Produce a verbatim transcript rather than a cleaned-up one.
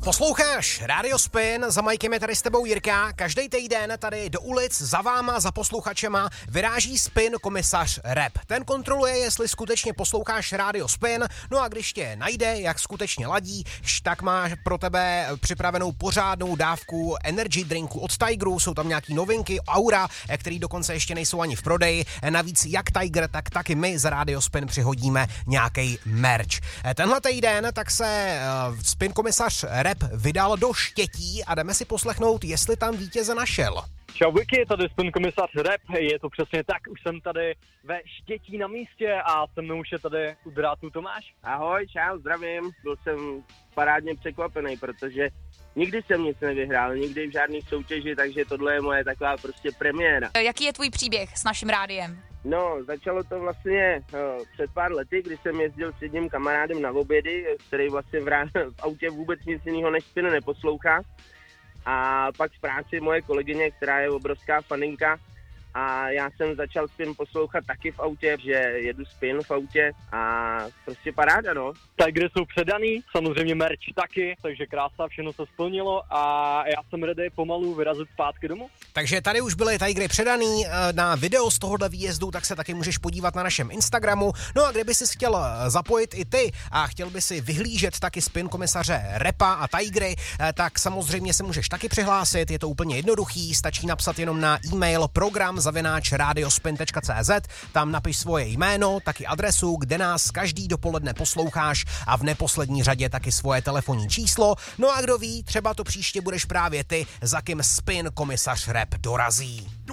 Posloucháš Radio Spin, za Majkem je tady s tebou Jirka. Každý týden tady do ulic za váma, za posluchačema vyráží Spin komisař Rap. Ten kontroluje, jestli skutečně posloucháš Radio Spin, no a když tě najde, jak skutečně ladí, tak má pro tebe připravenou pořádnou dávku energy drinku od Tigeru, jsou tam nějaký novinky, Aura, který dokonce ještě nejsou ani v prodeji. Navíc jak Tiger, tak taky my za Radio Spin přihodíme nějaký merch. Tenhle týden tak se uh, Spin komisař Rap vydal do Štětí a jdeme si poslechnout, jestli tam vítěze našel. Čau Vicky, tady Spin komisař Rap, je to přesně tak, už jsem tady ve Štětí na místě a se mnou už je tady u drátu Tomáš. Ahoj, čau, zdravím, byl jsem parádně překvapený, protože nikdy jsem nic nevyhrál, nikdy v žádných soutěži, takže tohle je moje taková prostě premiéra. Jaký je tvůj příběh s naším rádiem? No, začalo to vlastně uh, před pár lety, kdy jsem jezdil s jedním kamarádem na obědy, který vlastně v, rá- v autě vůbec nic jiného než Spin neposlouchá. A pak v práci moje kolegyně, která je obrovská faninka, a já jsem začal Spin poslouchat taky v autě, že jedu Spin v autě a prostě paráda, no. Tigery jsou předaný, samozřejmě merch taky, takže krása, všechno se splnilo a já jsem ready pomalu vyrazit zpátky domů. Takže tady už byly Tigery předaný, na video z tohohle výjezdu, tak se taky můžeš podívat na našem Instagramu. No a kdyby si chtěl zapojit i ty a chtěl by si vyhlížet taky Spin komisaře Rapa a Tigery, tak samozřejmě se můžeš taky přihlásit, je to úplně jednoduchý, stačí napsat jenom na e-mail program zavináč radiospin tečka cé zet, tam napiš svoje jméno, taky adresu, kde nás každý dopoledne posloucháš a v neposlední řadě taky svoje telefonní číslo. No a kdo ví, třeba to příště budeš právě ty, za kým Spin komisař Rap dorazí.